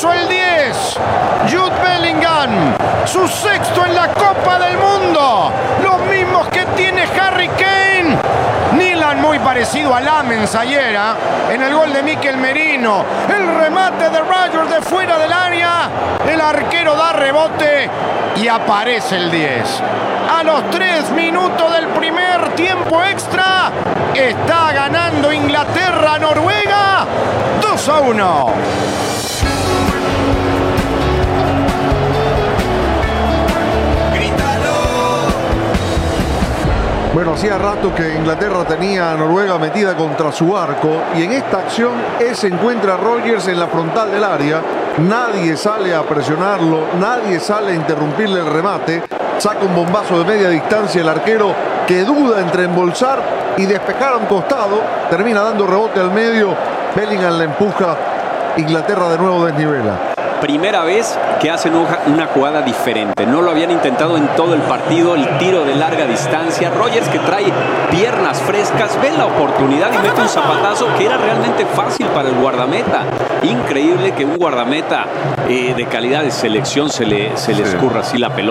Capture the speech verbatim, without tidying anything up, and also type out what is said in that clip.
puso el diez. Jude Bellingham, su sexto en la Copa del Mundo. Los mismos que tiene Harry Kane. Nilan muy parecido a Lamens ayer, ¿eh? En el gol de Mikel Merino. El remate de Rodgers de fuera del área. El arquero da rebote y aparece el diez. A los tres minutos del primer tiempo extra, está ganando Inglaterra a Noruega dos a uno. Bueno, hacía rato que Inglaterra tenía a Noruega metida contra su arco y en esta acción él se encuentra a Rodgers en la frontal del área. Nadie sale a presionarlo, nadie sale a interrumpirle el remate. Saca un bombazo de media distancia el arquero que duda entre embolsar y despejar a un costado. Termina dando rebote al medio. Bellingham le empuja. Inglaterra de nuevo desnivela. Primera vez que hacen una jugada diferente. No lo habían intentado en todo el partido. El tiro de larga distancia. Rodgers, que trae piernas frescas, ve la oportunidad y mete un zapatazo que era realmente fácil para el guardameta. Increíble que un guardameta eh, de calidad de selección se le, se le escurra así la pelota.